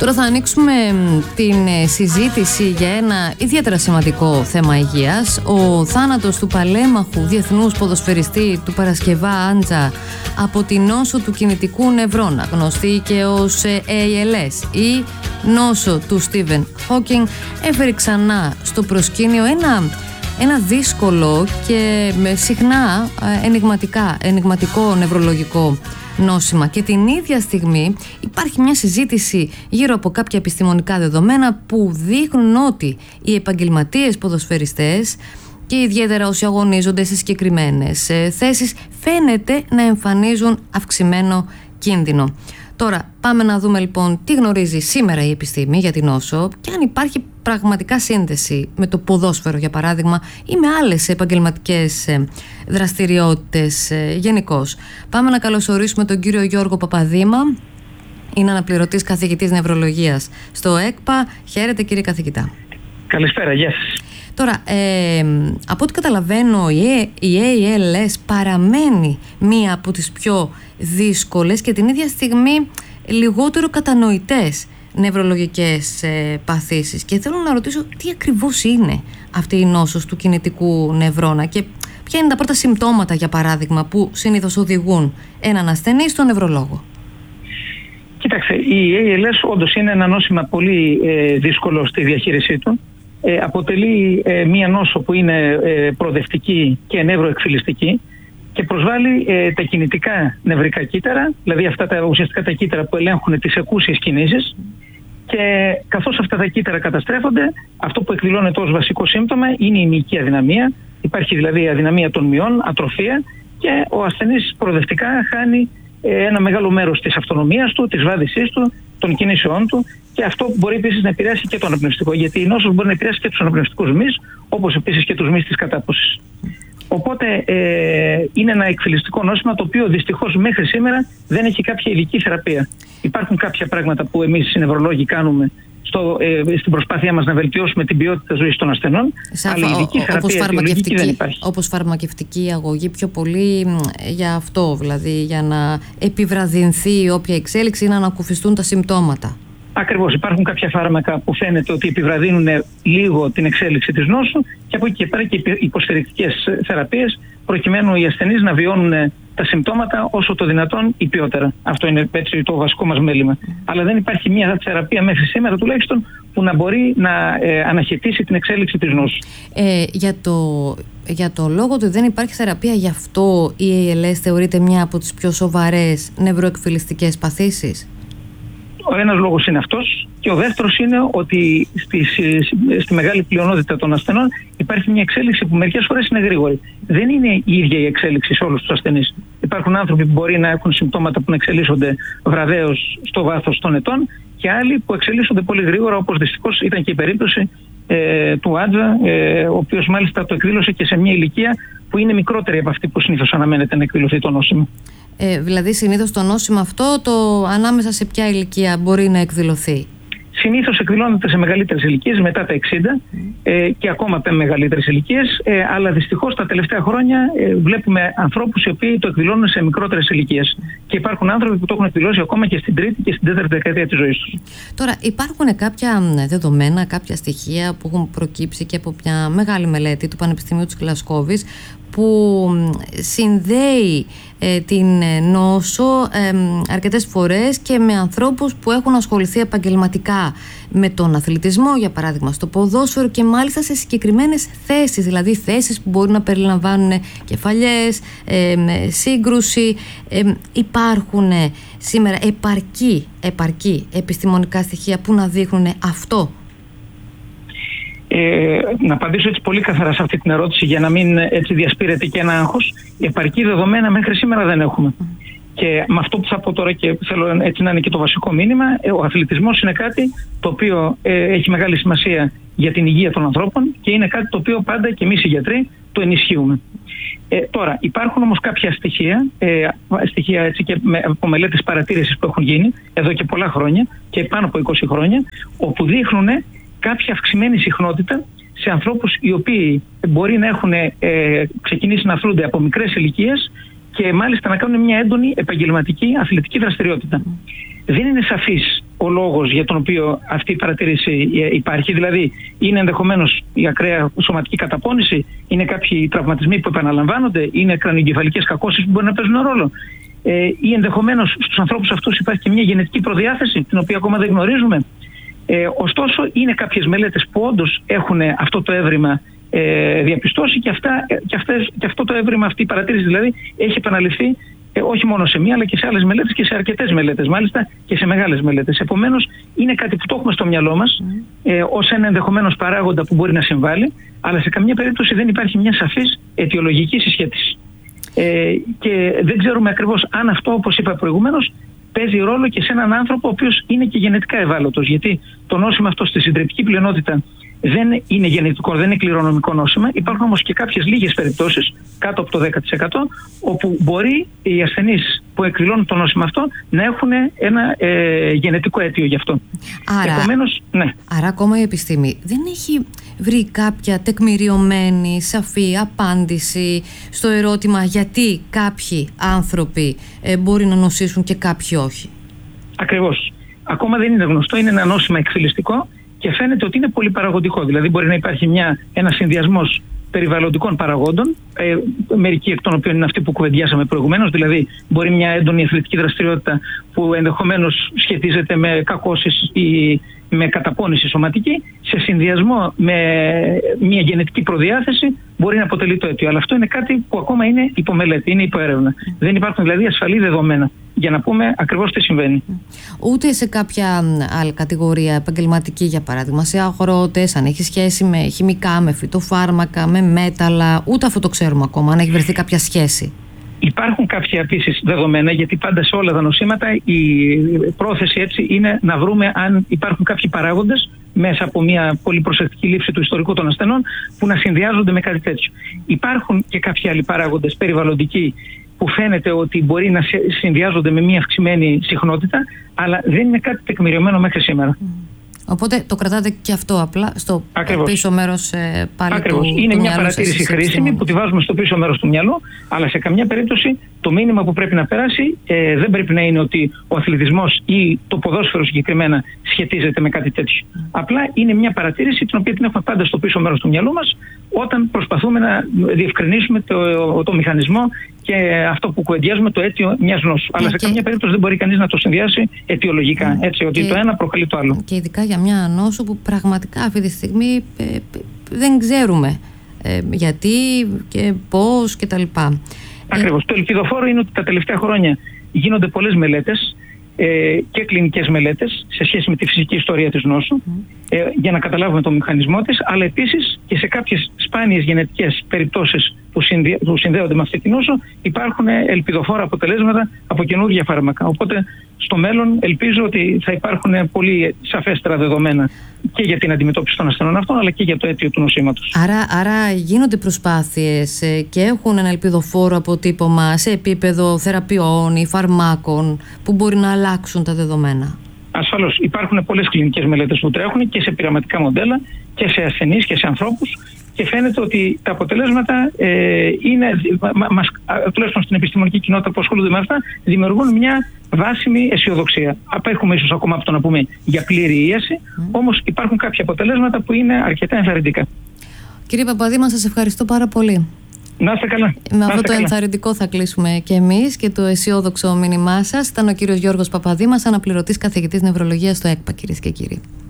Τώρα θα ανοίξουμε την συζήτηση για ένα ιδιαίτερα σημαντικό θέμα υγείας. Ο θάνατος του παλέμαχου διεθνούς ποδοσφαιριστή του Παρασκευά Άντζα από την νόσο του κινητικού νευρώνα, γνωστή και ως ALS ή νόσο του Στίβεν Χόκινγκ, έφερε ξανά στο προσκήνιο ένα δύσκολο και συχνά ενιγματικό νευρολογικό νόσημα. Και την ίδια στιγμή υπάρχει μια συζήτηση γύρω από κάποια επιστημονικά δεδομένα που δείχνουν ότι οι επαγγελματίες ποδοσφαιριστές και ιδιαίτερα όσοι αγωνίζονται σε συγκεκριμένες θέσεις φαίνεται να εμφανίζουν αυξημένο κίνδυνο. Τώρα πάμε να δούμε λοιπόν τι γνωρίζει σήμερα η επιστήμη για την νόσο και αν υπάρχει πραγματικά σύνδεση με το ποδόσφαιρο για παράδειγμα ή με άλλες επαγγελματικές δραστηριότητες γενικώς. Πάμε να καλωσορίσουμε τον κύριο Γιώργο Παπαδήμα. Είναι αναπληρωτής καθηγητής νευρολογίας στο ΕΚΠΑ. Χαίρετε κύριε καθηγητά. Καλησπέρα, γεια σας. Τώρα, από ό,τι καταλαβαίνω, η ALS παραμένει μία από τις πιο δύσκολες και την ίδια στιγμή λιγότερο κατανοητές νευρολογικές παθήσεις. Και θέλω να ρωτήσω τι ακριβώς είναι αυτή η νόσος του κινητικού νευρώνα και ποια είναι τα πρώτα συμπτώματα, για παράδειγμα, που συνήθως οδηγούν έναν ασθενή στον νευρολόγο. Κοίταξε, η ALS όντως είναι ένα νόσημα πολύ δύσκολο στη διαχείρισή του. Αποτελεί μία νόσο που είναι προοδευτική και νευροεκφυλιστική και προσβάλλει τα κινητικά νευρικά κύτταρα, δηλαδή αυτά τα ουσιαστικά τα κύτταρα που ελέγχουν τις εκούσιες κινήσεις, και καθώς αυτά τα κύτταρα καταστρέφονται, αυτό που εκδηλώνεται ως βασικό σύμπτωμα είναι η μυϊκή αδυναμία. Υπάρχει δηλαδή αδυναμία των μυών, ατροφία, και ο ασθενής προοδευτικά χάνει ένα μεγάλο μέρος της αυτονομίας του, της βάδισής του, των κινήσεών του, και αυτό μπορεί επίσης να επηρεάσει και το αναπνευστικό, γιατί η νόσος μπορεί να επηρεάσει και τους αναπνευστικούς μυς, όπως επίσης και τους μυς της κατάποσης. Οπότε είναι ένα εκφυλιστικό νόσημα το οποίο δυστυχώς μέχρι σήμερα δεν έχει κάποια ειδική θεραπεία. Υπάρχουν κάποια πράγματα που εμείς οι νευρολόγοι κάνουμε στην προσπάθειά μας να βελτιώσουμε την ποιότητα ζωής των ασθενών, αλλά ειδική θεραπεία δεν υπάρχει. Όπως φαρμακευτική αγωγή, πιο πολύ για αυτό, δηλαδή για να επιβραδυνθεί όποια εξέλιξη ή να ανακουφιστούν τα συμπτώματα. Ακριβώς. Υπάρχουν κάποια φάρμακα που φαίνεται ότι επιβραδύνουν λίγο την εξέλιξη της νόσου, και από εκεί και πέρα και υποστηρικτικές θεραπείες, προκειμένου οι ασθενείς να βιώνουν τα συμπτώματα όσο το δυνατόν υπιότερα. Αυτό είναι έτσι το βασικό μας μέλημα. Αλλά δεν υπάρχει μια θεραπεία μέχρι σήμερα τουλάχιστον που να μπορεί να αναχαιτήσει την εξέλιξη της νόσου. Για το λόγο ότι δεν υπάρχει θεραπεία, γι' αυτό η ALS θεωρείται μια από τις πιο σοβαρές νευροεκφυλιστικές παθήσεις. Ο ένας λόγος είναι αυτός, και ο δεύτερος είναι ότι στη μεγάλη πλειονότητα των ασθενών υπάρχει μια εξέλιξη που μερικές φορές είναι γρήγορη. Δεν είναι η ίδια η εξέλιξη σε όλους τους ασθενείς. Υπάρχουν άνθρωποι που μπορεί να έχουν συμπτώματα που να εξελίσσονται βραδέως στο βάθος των ετών, και άλλοι που εξελίσσονται πολύ γρήγορα, όπως δυστυχώς ήταν και η περίπτωση του Άντζα, ο οποίος μάλιστα το εκδήλωσε και σε μια ηλικία που είναι μικρότερη από αυτή που συνήθως αναμένεται να εκδηλωθεί το νόσημα. Δηλαδή συνήθως το νόσημα αυτό ανάμεσα σε ποια ηλικία μπορεί να εκδηλωθεί? Συνήθως εκδηλώνεται σε μεγαλύτερες ηλικίες, μετά τα 60 και ακόμα τα μεγαλύτερες ηλικίες, αλλά δυστυχώς τα τελευταία χρόνια βλέπουμε ανθρώπους οι οποίοι το εκδηλώνουν σε μικρότερες ηλικίες, και υπάρχουν άνθρωποι που το έχουν εκδηλώσει ακόμα και στην τρίτη και στην τέταρτη δεκαετία της ζωής τους. Τώρα υπάρχουν κάποια δεδομένα, κάποια στοιχεία που έχουν προκύψει και από μια μεγάλη μελέτη του Πανεπιστημίου της Γλασκόβης που συνδέει την νόσο αρκετές φορές και με ανθρώπους που έχουν ασχοληθεί επαγγελματικά με τον αθλητισμό, για παράδειγμα στο ποδόσφαιρο, και μάλιστα σε συγκεκριμένες θέσεις, δηλαδή θέσεις που μπορεί να περιλαμβάνουν κεφαλιές, σύγκρουση. Υπάρχουν σήμερα επαρκή επιστημονικά στοιχεία που να δείχνουν αυτό? Να απαντήσω έτσι πολύ καθαρά σε αυτή την ερώτηση, για να μην έτσι διασπείρεται και ένα άγχος. Επαρκή δεδομένα μέχρι σήμερα δεν έχουμε. Και με αυτό που θα πω τώρα, και θέλω έτσι να είναι και το βασικό μήνυμα, ο αθλητισμός είναι κάτι το οποίο έχει μεγάλη σημασία για την υγεία των ανθρώπων, και είναι κάτι το οποίο πάντα και εμείς οι γιατροί το ενισχύουμε. Τώρα υπάρχουν όμως κάποια στοιχεία έτσι και από μελέτες παρατήρησης που έχουν γίνει εδώ και πολλά χρόνια, και πάνω από 20 χρόνια, όπου δείχνουν κάποια αυξημένη συχνότητα σε ανθρώπους οι οποίοι μπορεί να έχουν ξεκινήσει να αθλούνται από μικρές ηλικίες και μάλιστα να κάνουν μια έντονη επαγγελματική αθλητική δραστηριότητα. Δεν είναι σαφής ο λόγος για τον οποίο αυτή η παρατήρηση υπάρχει. Δηλαδή, είναι ενδεχομένως η ακραία σωματική καταπώνηση, είναι κάποιοι τραυματισμοί που επαναλαμβάνονται, είναι κρανιογκεφαλικές κακώσεις που μπορεί να παίζουν ρόλο. Ή ενδεχομένως στους ανθρώπους αυτούς υπάρχει και μια γενετική προδιάθεση, την οποία ακόμα δεν γνωρίζουμε. Ωστόσο, είναι κάποιες μελέτες που όντως έχουν αυτό το έβριμα διαπιστώσει και αυτό το έβριμα, αυτή η παρατήρηση δηλαδή, έχει επαναληφθεί όχι μόνο σε μία, αλλά και σε άλλες μελέτες και σε αρκετές μελέτες, μάλιστα και σε μεγάλες μελέτες. Επομένως, είναι κάτι που το έχουμε στο μυαλό μας ως ένα ενδεχομένως παράγοντα που μπορεί να συμβάλλει, αλλά σε καμία περίπτωση δεν υπάρχει μια σαφής αιτιολογική συσχέτιση. Και δεν ξέρουμε ακριβώς αν αυτό, όπως είπα προηγουμένως, παίζει ρόλο και σε έναν άνθρωπο ο οποίος είναι και γενετικά ευάλωτος. Γιατί το νόσημα αυτό στη συντριπτική πλειονότητα δεν είναι γενετικό, δεν είναι κληρονομικό νόσημα. Υπάρχουν όμως και κάποιες λίγες περιπτώσεις, κάτω από το 10%, όπου μπορεί οι ασθενείς που εκδηλώνουν το νόσημα αυτό να έχουν ένα γενετικό αίτιο γι' αυτό. Επομένως, ναι. Άρα ακόμα η επιστήμη δεν έχει βρει κάποια τεκμηριωμένη, σαφή απάντηση στο ερώτημα γιατί κάποιοι άνθρωποι μπορεί να νοσήσουν και κάποιοι όχι. Ακριβώς. Ακόμα δεν είναι γνωστό, είναι ένα νόσημα εκφυλιστικό και φαίνεται ότι είναι πολυπαραγωγικό. Δηλαδή μπορεί να υπάρχει ένας συνδυασμός περιβαλλοντικών παραγόντων, μερικοί εκ των οποίων είναι αυτοί που κουβεντιάσαμε προηγουμένως, δηλαδή μπορεί μια έντονη αθλητική δραστηριότητα που ενδεχομένως σχετίζεται με κακώσεις ή με καταπώνηση σωματική, σε συνδυασμό με μια γενετική προδιάθεση μπορεί να αποτελεί το αίτιο. Αλλά αυτό είναι κάτι που ακόμα είναι υπομελέτη, είναι υποέρευνα. Δεν υπάρχουν δηλαδή ασφαλή δεδομένα για να πούμε ακριβώς τι συμβαίνει. Ούτε σε κάποια άλλη κατηγορία επαγγελματική, για παράδειγμα, σε αγρότες, αν έχει σχέση με χημικά, με φυτοφάρμακα, με μέταλλα, ούτε αυτό το ξέρουμε ακόμα, αν έχει βρεθεί κάποια σχέση. Υπάρχουν κάποια επίσης δεδομένα, γιατί πάντα σε όλα τα νοσήματα η πρόθεση έτσι είναι να βρούμε αν υπάρχουν κάποιοι παράγοντες μέσα από μια πολύ προσεκτική λήψη του ιστορικού των ασθενών που να συνδυάζονται με κάτι τέτοιο. Υπάρχουν και κάποιοι άλλοι παράγοντες περιβαλλοντικοί που φαίνεται ότι μπορεί να συνδυάζονται με μια αυξημένη συχνότητα, αλλά δεν είναι κάτι τεκμηριωμένο μέχρι σήμερα. Οπότε το κρατάτε και αυτό απλά στο πίσω μέρος πάλι Ακριβώς. του Είναι του μια μυαλού παρατήρηση χρήσιμη που τη βάζουμε στο πίσω μέρος του μυαλού, αλλά σε καμιά περίπτωση το μήνυμα που πρέπει να περάσει δεν πρέπει να είναι ότι ο αθλητισμός ή το ποδόσφαιρο συγκεκριμένα σχετίζεται με κάτι τέτοιο. Απλά είναι μια παρατήρηση την οποία την έχουμε πάντα στο πίσω μέρος του μυαλού μας όταν προσπαθούμε να διευκρινίσουμε το μηχανισμό και αυτό που κουβεντιάζουμε, το αίτιο μιας νόσου. Αλλά σε καμία περίπτωση δεν μπορεί κανείς να το συνδυάσει αιτιολογικά, έτσι ότι το ένα προκαλεί το άλλο. Και ειδικά για μια νόσο που πραγματικά αυτή τη στιγμή δεν ξέρουμε γιατί και πώς κτλ. Ακριβώς. Το ελπιδοφόρο είναι ότι τα τελευταία χρόνια γίνονται πολλές μελέτες και κλινικές μελέτες σε σχέση με τη φυσική ιστορία της νόσου για να καταλάβουμε τον μηχανισμό της, αλλά επίσης και σε κάποιες σπάνιες γενετικές περιπτώσεις που συνδέονται με αυτή την νόσο υπάρχουν ελπιδοφόρα αποτελέσματα από καινούργια φάρμακα. Οπότε στο μέλλον ελπίζω ότι θα υπάρχουν πολύ σαφέστερα δεδομένα και για την αντιμετώπιση των ασθενών αυτών, αλλά και για το αίτιο του νοσήματος. Άρα γίνονται προσπάθειες και έχουν ένα ελπιδοφόρο αποτύπωμα σε επίπεδο θεραπείων ή φαρμάκων που μπορεί να αλλάξουν τα δεδομένα. Ασφαλώς. Υπάρχουν πολλές κλινικές μελέτες που τρέχουν και σε πειραματικά μοντέλα και σε ασθενείς και σε ανθρώπους και φαίνεται ότι τα αποτελέσματα τουλάχιστον στην επιστημονική κοινότητα που ασχολούνται με αυτά, δημιουργούν μια βάσιμη αισιοδοξία. Απέχουμε ίσως ακόμα από το να πούμε για πλήρη ίαση, όμως υπάρχουν κάποια αποτελέσματα που είναι αρκετά ενθαρρυντικά. Κύριε Παπαδήμα, σας ευχαριστώ πάρα πολύ. Να είστε καλά. Με αυτό το ενθαρρυντικό θα κλείσουμε και εμείς και το αισιόδοξο μήνυμά σας. Ήταν ο κύριος Γιώργος Παπαδήμας, αναπληρωτής καθηγητής νευρολογίας στο ΕΚΠΑ, κυρίες και κύριοι.